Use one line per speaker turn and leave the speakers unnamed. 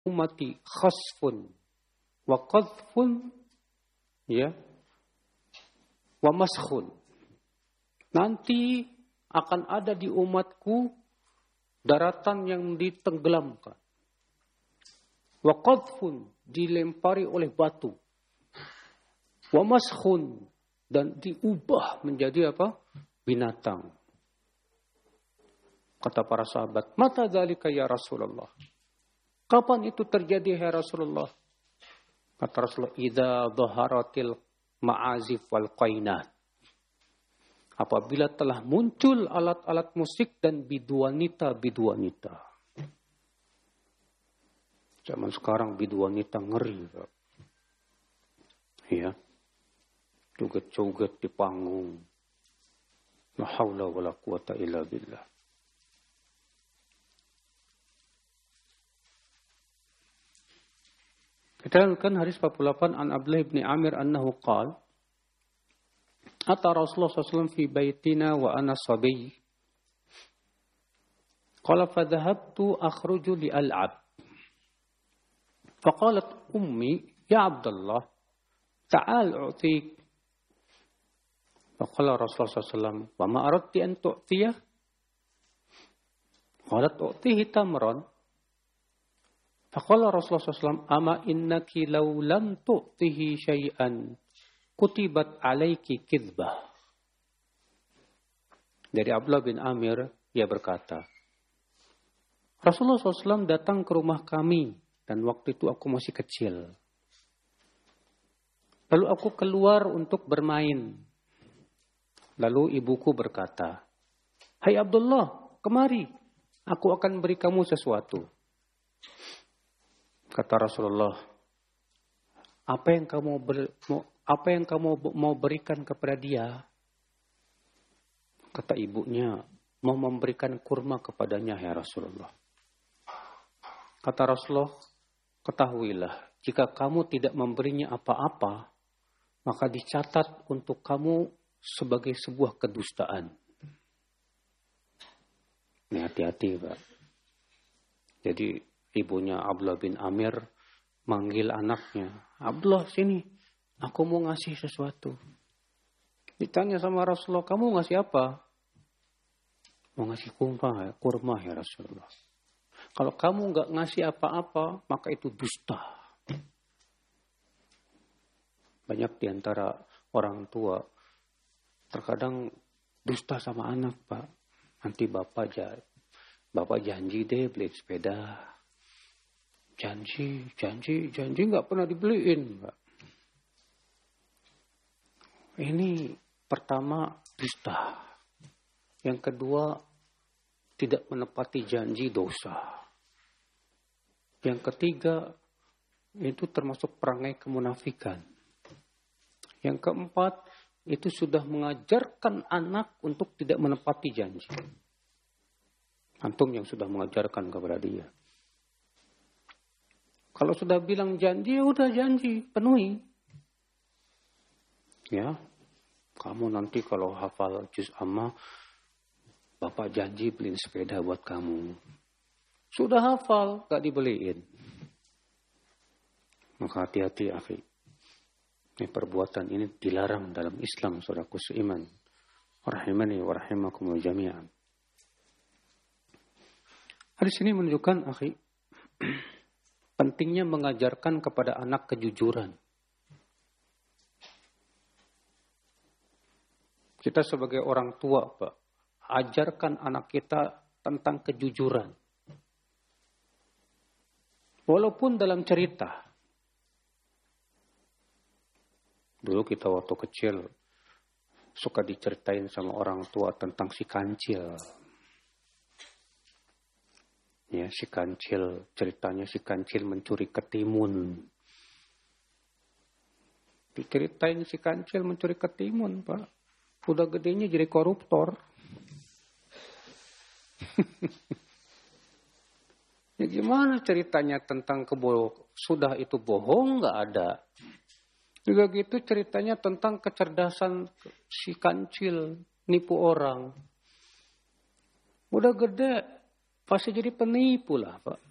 ummati khasfun wa qadhfun ya wa maskhun. Nanti akan ada di umatku daratan yang ditenggelamkan. Wa qadhfun, dilempari oleh batu. Wa maskhun, dan diubah menjadi apa? Binatang. Kata para sahabat, mata dzalika ya Rasulullah. Kapan itu terjadi ya Rasulullah? Kata Rasulullah, idza dhaharatil ma'azif wal qainat. Apabila telah muncul alat-alat musik dan biduanita. Zaman sekarang biduanita ngeri. Ya. Joget-joget di panggung. La haula wala quwata illa billah. Kita lanjutkan hadis 48 an Abdullah bin Amir annahu qala ata Rasulullah sallallahu fi baitina wa ana sabiy. Qala fa dhahabtu akhruju li al'ab. Faqalat ummi ya Abdullah ta'al u'tik. Faqala Rasulullah sallallahu alaihi wasallam wa ma aradti an tu'tiyah? Qalat u'tihi tamran. Faqala Rasulullah SAW, ama innaki law lam tu'tihi syai'an kutibat alaiki kidbah. Dari Abdullah bin Amir, ia berkata, Rasulullah SAW datang ke rumah kami, dan waktu itu aku masih kecil. Lalu aku keluar untuk bermain. Lalu ibuku berkata, hai Abdullah, kemari, aku akan beri kamu sesuatu. Kata Rasulullah, apa yang kamu mau berikan kepada dia? Kata ibunya, mau memberikan kurma kepadanya ya Rasulullah. Kata Rasulullah, ketahuilah, jika kamu tidak memberinya apa-apa, maka dicatat untuk kamu sebagai sebuah kedustaan. Ini hati-hati, Pak. Jadi ibunya Abdullah bin Amir manggil anaknya. Abdullah sini, aku mau ngasih sesuatu. Ditanya sama Rasulullah, kamu ngasih apa? Mau ngasih kurma ya Rasulullah. Kalau kamu nggak ngasih apa-apa, maka itu dusta. Banyak diantara orang tua terkadang dusta sama anak, Pak. Nanti bapak janji deh beli sepeda. Janji nggak pernah dibeliin, Pak. Ini pertama dusta. Yang kedua tidak menepati janji dosa. Yang ketiga itu termasuk perangai kemunafikan. Yang keempat itu sudah mengajarkan anak untuk tidak menepati janji. Antum yang sudah mengajarkan kepada dia. Kalau sudah bilang janji, udah janji, penuhi. Ya, kamu nanti kalau hafal juz amma, bapak janji beliin sepeda buat kamu. Sudah hafal, gak dibeliin. Maka hati-hati, akhi. Ini perbuatan ini dilarang dalam Islam, saudaraku seiman. Rahimani wa rahimakumullah jami'an. Hadis ini menunjukkan, akhi, pentingnya mengajarkan kepada anak kejujuran. Kita sebagai orang tua, Pak, ajarkan anak kita tentang kejujuran. Walaupun dalam cerita. Dulu kita waktu kecil suka diceritain sama orang tua tentang si kancil. Ya, si kancil, ceritanya si kancil mencuri ketimun. Diceritain si kancil mencuri ketimun, Pak. Udah gedenya jadi koruptor. Ya gimana ceritanya tentang sudah itu bohong, nggak ada. Juga gitu ceritanya tentang kecerdasan si kancil, nipu orang. Udah gede, pasti jadi penipu lah, Pak.